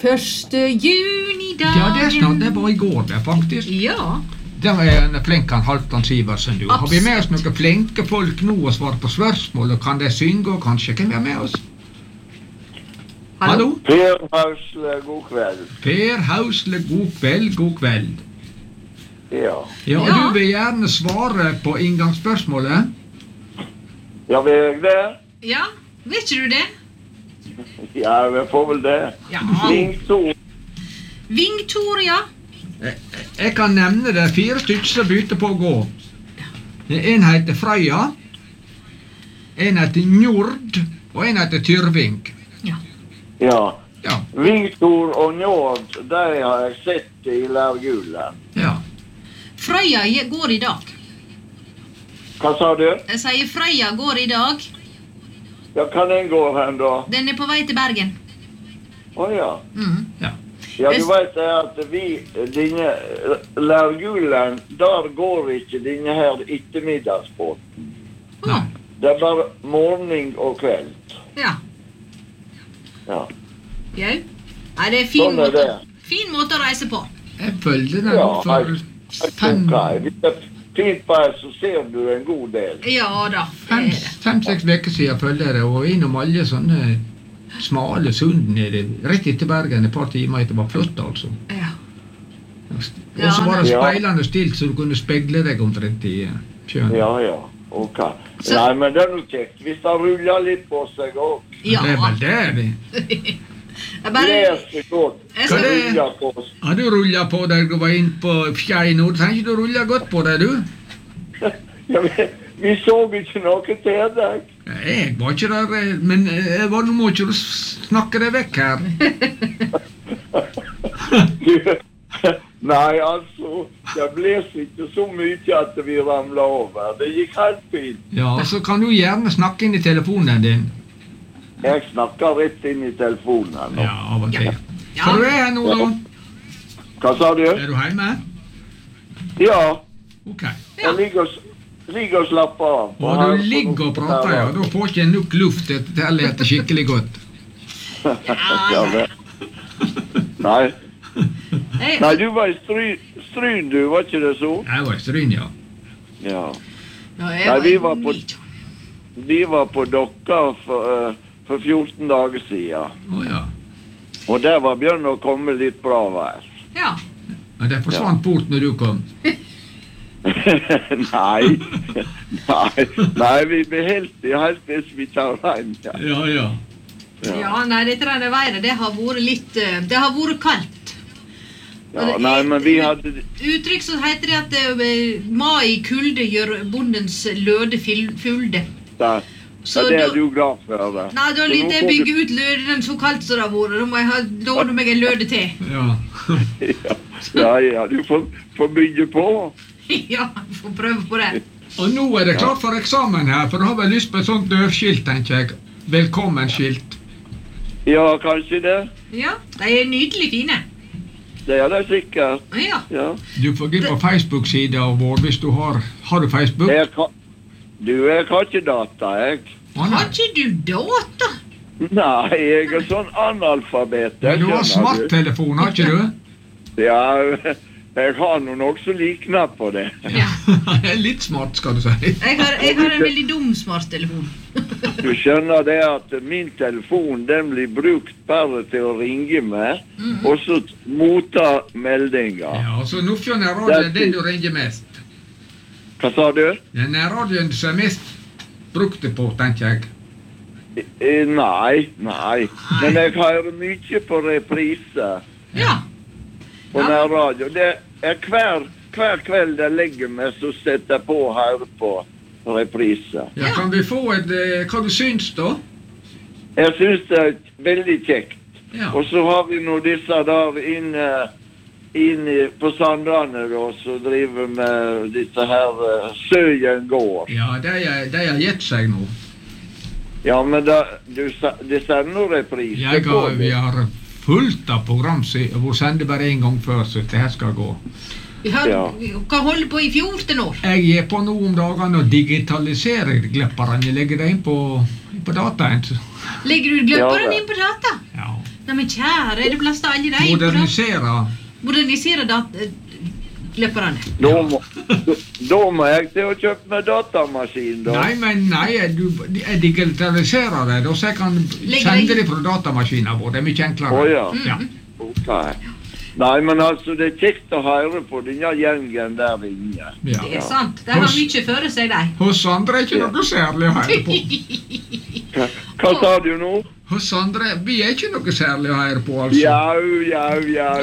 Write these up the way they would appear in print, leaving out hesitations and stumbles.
juni-dagen. Ja, det snart, det var I går det faktisk. Ja. Det var en flink Halvdan Sivertsen, du. Har vi med oss noen flinke folk nå og svare på spørsmål, og kan de synge, og kanskje kan vi ha med oss? Hallo? Per Hausle, god kveld. Per Hausle, god kveld. Ja. Ja, og du vil gjerne svare på inngangsspørsmålet? Ja, vil jeg det? Ja, vet ikke du det? Ja, jeg får vel det. Ja. Vingtor, ja. Jeg kan nevne det 4 stykker som begynte på å gå. En heter Frøya, en heter Njord, og en heter Tyrving. Ja. Ja. Vingtor og Njord, de har jeg sett I Lærgulen. Ja. Frøya går I dag. Hva sa du? Jeg sier Frøya går I dag. Ja, kan den gå hen da? Den på vei til Bergen. Ja. Ja. Ja, du vet at dine Lærgulen, der går ikke dine her ettermiddagsbåten. Nei. Det bare morgen og kveld. Ja. Ja. Jau. Nei, det Sånn det. Fin måte å reise på. Jeg følte den for 5... Hvis det fint bare, så ser du en god del. Ja da, det det. 5-6 veker siden følte jeg det, og innom alle sånne smale sund nede, rett etter Bergen, et par timer etter, var flott altså. Ja. Og så var det speilende stilt, så du kunne spegle deg omtrent I sjøen. Ja, ok. Nei, men det nok kjekt, hvis det ruller litt på seg også. Ja. Det vel det. Jeg bare... Det godt. Hva det? Har du rullet på deg, du var inn på fjei nå, trenger ikke du rulle godt på deg, du? Ja, vi så ikke noe til deg. Jeg var ikke der, men nå må ikke du snakke deg vekk her. Nei, altså, det bles ikke så mye at vi ramlet over. Det gikk helt fint. Ja, så kan du gjerne snakke inn I telefonen din. Jeg snakker rett inn I telefonen. Ja, av og til. Ja. Så du her nå, da? Hva sa du? Er du hjemme? Ja, Ok. jeg ligger og slapper av. Og du ligger og prater, ja. Da får ikke nok luft til å telle etter skikkelig godt. Ja, Nei. Nei, du var I Stryn, du, var ikke det så? Jeg var I Stryn, ja. Ja. Nei, vi var på Dokka for 14 dager siden. Ja. Og der var begynt å komme litt bra vær. Ja. Men det forsvant bort når du kom. Nei, vi behelte helt hvis vi tar regn. Ja. Ja, nei, dette der været, det har vært litt, det har vært kaldt. Ja, nei, men vi hadde... Uttrykk så heter det at mai kulde gjør bondens løde fulde. Så det du glad for, det. Nei, da litt jeg bygge ut løden så kaldt som det har vært. Da må jeg låne meg en løde til. Ja. Du får bygge på. Ja, får prøve på det. Og nå det klart for eksamen her, for du har vel lyst på et sånt dørskilt, tenker jeg. Velkommen-skilt. Ja, kanskje det. Ja, de nydelig fine. Det det sikkert. Ja. Du får gå på Facebook-siden vår hvis du har du Facebook? Jeg har ikke data, jeg. Har ikke du data? Nei, jeg sånn analfabet. Men du har smarttelefon, har ikke du? Ja, jeg har noen også liknet på det. Ja. Litt smart, skal du si. Jeg har en veldig dum smarttelefon. Du skjønner det at min telefon, den blir brukt bare til å ringe med, og så motta meldinger. Ja, så Nordfjord er radioen den du ringer mest. Hva sa du? Den er radioen som er mest brukte på, tenker jeg. Nei. Men jeg har mye på reprise. Ja. På nærradio. Det er hver kveld jeg legger meg, så setter jeg på og hører på reprise. Ja, kan vi få hva du syns da? Jeg synes det er veldig kjekt. Ja. Og så har vi nå disse der inne på Sandane da, så driver med disse her Søyen gård. Ja, de har gitt seg nå. Ja, men de sender noe reprise. Vi har fullt av program hvor sender bare en gang før, så det her skal gå. Vi kan holde på I 14 år. Jeg er på nå om dagene og digitaliserer gløpperne. Jeg legger det inn på dataen. Legger du gløpperne inn på data? Ja. Nei, men kjære, er det plass til alle de? Modernisere løperne. Da må jeg til å kjøpe meg datamaskin, da. Nei, jeg digitaliserer det, så jeg kan sende det fra datamaskinen vår. Det er mye enklere. Ja. Ok. Nei, men altså, det er kjekt å høre på denne gjengen der inne. Det er sant. Det har mye føre seg, de. Hos andre er ikke noe særlig å høre på. Hva sa du nå? Hos andre, vi er ikke noe særlig å høre på, altså. Ja.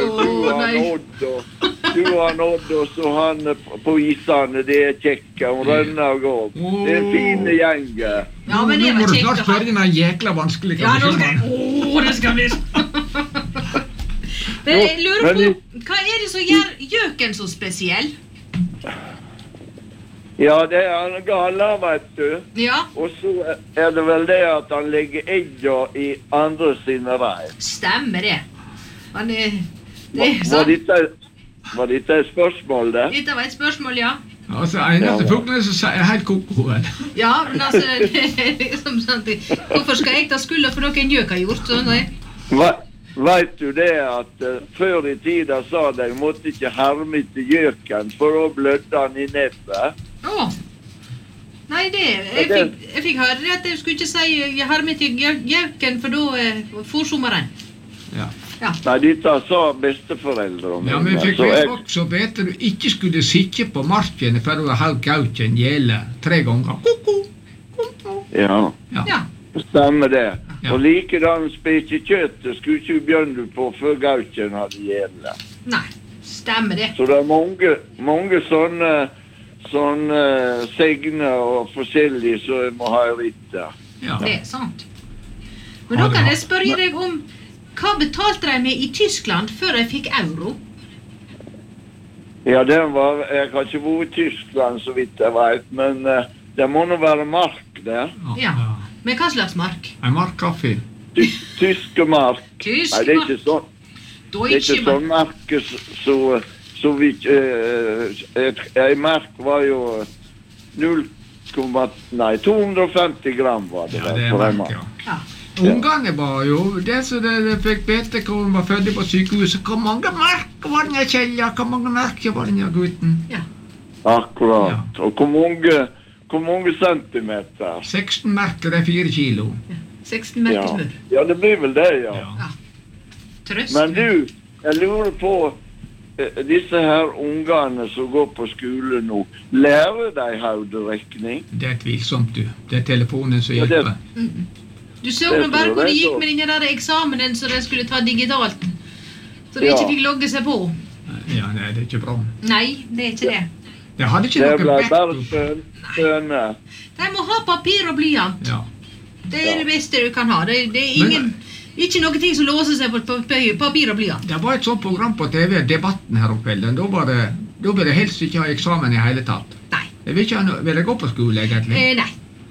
Du har nådd, og så han på isene, det er kjekke, og rønner og går. Det er en fin gjeng. Ja, men det var kjekt å høre. Nå må du snart spørre denne jækla vanskelige konflikten. Det skal vi. Men jeg lurer på, hva er det som gjør gjøken så spesiell? Ja, det er han gala, vet du. Ja. Og så er det vel det at han legger egga i andre sine reir. Stemmer det. Det er sant. Var dette et spørsmål, det? Dette var et spørsmål, ja. Altså, eneste fuglene som sier helt koko. Ja, men altså, det er liksom sånn, hvorfor skal jeg ta skulda for noe en gjøk har gjort, sånn? Vet du det at før i tida sa de måtte ikke herme til gjøken for å blødde han i nebbet? Nei, jeg fikk høre det at jeg skulle ikke si herme til gjøken, for da forsommeren. Ja. Nei, dette sa besteforeldre om. Ja, men jeg fikk også vite du ikke skulle sitte på marken for å ha gauken gjelde 3 ganger. Koko. Ja. Stemmer det. Ja. Og likedan spise kjøttet skulle ikke begynne på før gauken hadde gjelde. Nei, stemmer det. Så det er mange sånne segner og forskjellige som jeg må ha i rittet. Ja. Det er sant. Men da kan jeg spørre deg om, hva betalte de med i Tyskland før jeg fikk euro? Ja, jeg har ikke vært i Tyskland så vidt jeg vet, men det må nå være mark der. Ja. Men hva slags mark? En markkaffe. Tyske mark. Nei, det er ikke sånn. Det er ikke sånn mark så vi... En mark var jo 250 gram var det. Ja, det er mark, ja. Ungene var jo det som de fikk vite hvor hun var født på sykehuset. Hvor mange mark var den Kjelja? Hvor mange mark var den gutten? Ja. Akkurat. Og hvor mange centimeter? 16 merker er 4 kilo. 16 merker smør. Ja, det blir vel det, ja. Trøst. Men du, jeg lurer på disse her ungene som går på skole nå, lærer de hoderekning? Det er tvilsomt, du. Det er telefonen som hjelper. Du så jo bare hvor det gikk med den der eksamenen så de skulle ta digitalt. Så de ikke fikk logge seg på. Ja, nei, det er ikke bra. Nei, det er ikke det. Det hadde ikke noe ble bare støne. De må ha papir og blyant. Ja. Det er det beste du kan ha. Det er ikke noe ting som låser seg på papir og blyant. Det var et sånt program på TV, Debatten her om kvelden. Da vil jeg helst ikke ha eksamen i hele tatt. Nei. Vil jeg gå på skole, egentlig? Nei.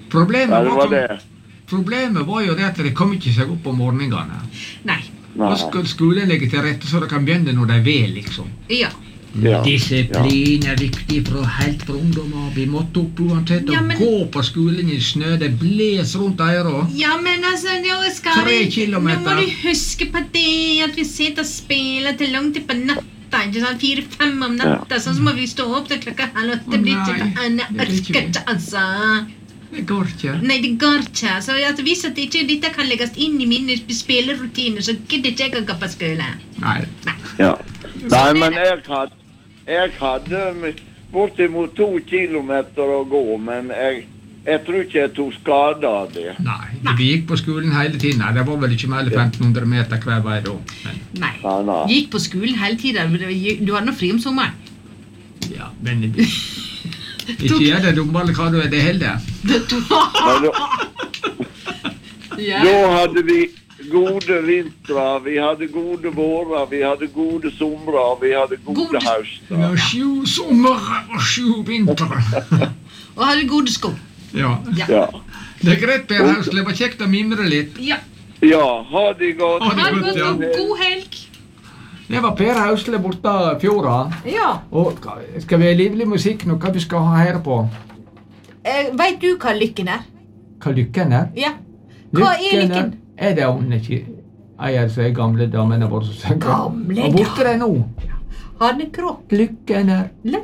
Problemet var jo det at de kom ikke seg opp om morgenene. Nei. Og skulle skolen legge til rette så de kan begynne når de vil, liksom. Ja. Disiplin er viktig helt fra ungdommer. Vi måtte opp uansett og gå på skolen i snø. Det bles rundt øyre. Ja, men altså, nå må du huske på det at vi sitter og spiller til langt på natta. Ikke sant? 4-5 om natta, så må vi stå opp til klokka 7:30. Det blir ikke Anna orker ikke, altså. Det går ikke. Nei, det går ikke. Så hvis at ikke dette kan legges inn i mine spillerutiner, så gidder ikke jeg å gå på skole. Nei. Ja. Nei, men jeg hadde bortimot 2 kilometer å gå, men jeg tror ikke jeg tog skade av det. Nei, vi gikk på skolen hele tiden. Det var vel ikke mer enn 1500 meter hver vei da. Nei, gikk på skolen hele tiden. Du hadde noe fri om sommeren. Ja, men ikke er det dummere hva du er det heller. Da hadde vi gode vintre, vi hadde gode vårer, vi hadde gode somre, vi hadde gode høster. Ja, 7 somre og 7 vintre. Og hadde gode sko. Ja. Det er greit, Per Hausle. Det var kjekt å mimre litt. Ja, ha det godt. Ha det godt og god helg. Det var Per Hausle borte fjorda. Ja. Og skal vi ha livlig musikk nå? Hva vi skal ha her på? Vet du hva lykken er? Hva lykken er? Ja. Hva er lykken? Er det hun ikke Ei av disse gamle damene våre som sang. Gamle Og borte det nå. Hanne Krogh. Lykken er. Jeg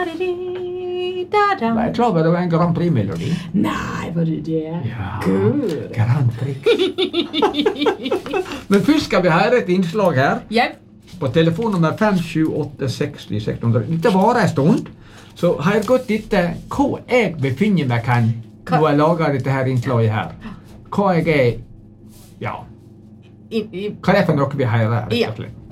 er klar over det var en Grand Prix-melodi. Nei, var det det? Ja, Gud. Grand Prix. Men først skal vi høre et innslag her. Ja. På telefonnummer 57860-600. Dette varer en stund, så hør godt etter hva jeg befinner meg hen når jeg lager dette her innslaget her. Hva jeg er, ja, hva det for noe vi hører, rett og slett.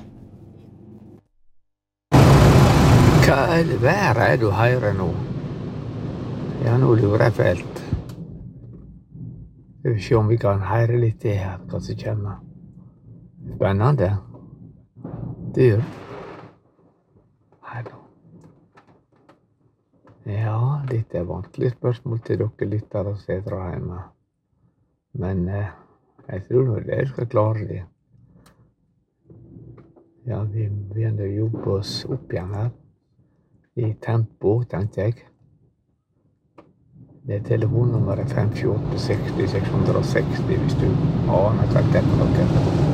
Hva er det været du hører nå? Ja, nå lurer jeg fælt. Vi vil se om vi kan høre litt det her, hva som kommer. Spennende. Dyr. Her nå. Ja, dette er vanskelig spørsmål til dere lyttere og sedere hjemme. Men jeg tror nå dere skal klare det. Ja, vi begynner å jobbe oss opp igjen her. I tempo, tenkte jeg. Det er telefonnummeret 57860-660 hvis du aner hva det er for noe.